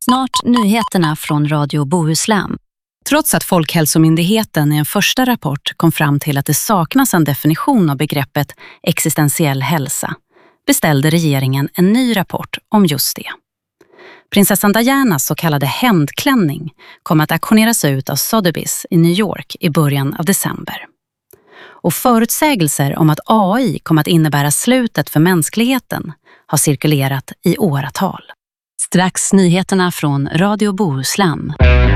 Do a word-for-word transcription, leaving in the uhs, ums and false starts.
Snart nyheterna från Radio Bohuslän. Trots att Folkhälsomyndigheten i en första rapport kom fram till att det saknas en definition av begreppet existentiell hälsa, beställde regeringen en ny rapport om just det. Prinsessan Dianas så kallade hämndklänning kom att auktioneras ut av Sotheby's i New York i början av december. Och förutsägelser om att A I kommer att innebära slutet för mänskligheten har cirkulerat i åratal. Strax nyheterna från Radio Bohuslän.